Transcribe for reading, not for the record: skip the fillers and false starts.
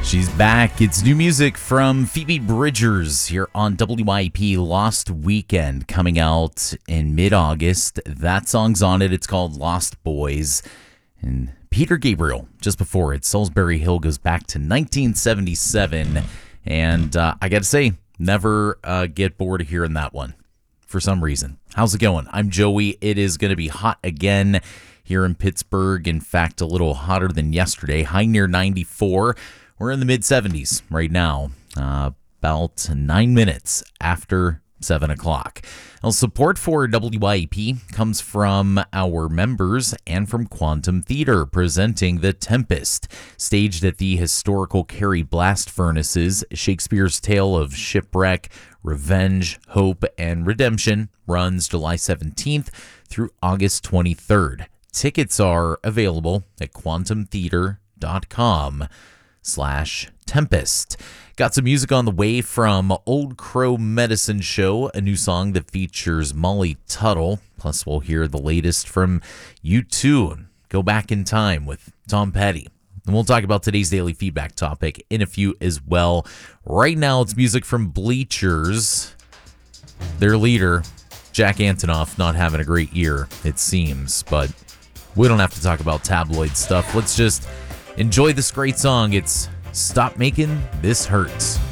She's back. It's new music from Phoebe Bridgers here on WYP. Lost Weekend, coming out in mid-August. That song's on it. It's called Lost Boys. And Peter Gabriel, just before it, Salisbury Hill, goes back to 1977. And I got to say, never get bored of hearing that one for some reason. How's it going? I'm Joey. It is going to be hot again here in Pittsburgh. In fact, a little hotter than yesterday. High near 94. We're in the mid-70s right now, about 9 minutes after 7 o'clock. Now, support for WYP comes from our members and from Quantum Theater, presenting The Tempest. Staged at the historical Carey Blast Furnaces, Shakespeare's tale of shipwreck, revenge, hope, and redemption runs July 17th through August 23rd. Tickets are available at quantumtheater.com/Tempest. Got some music on the way from Old Crow Medicine Show, a new song that features Molly Tuttle. Plus, we'll hear the latest from U2 and Go Back in Time with Tom Petty. And we'll talk about today's daily feedback topic in a few as well. Right now, it's music from Bleachers. Their leader, Jack Antonoff, not having a great year, it seems. But we don't have to talk about tabloid stuff. Let's just enjoy this great song. It's Stop Making This Hurt.